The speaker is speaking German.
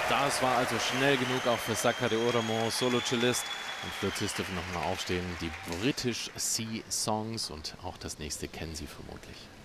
Das war also schnell genug auch für Saka de Oramo, Solo-Cellist. Und Flötist dürfen nochmal aufstehen. Die British Sea Songs und auch das nächste kennen Sie vermutlich.